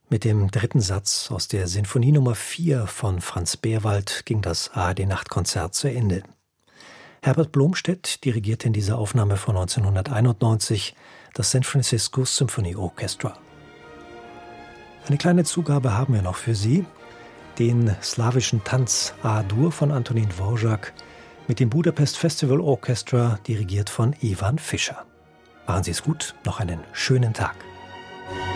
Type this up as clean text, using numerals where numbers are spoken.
Mit dem dritten Satz aus der Sinfonie Nummer 4 von Franz Behrwald ging das ARD-Nachtkonzert zu Ende. Herbert Blomstedt dirigierte in dieser Aufnahme von 1991 das San Francisco Symphony Orchestra. Eine kleine Zugabe haben wir noch für Sie. Den slawischen Tanz A-Dur von Antonín Dvořák mit dem Budapest Festival Orchestra, dirigiert von Ivan Fischer. Machen Sie es gut, noch einen schönen Tag.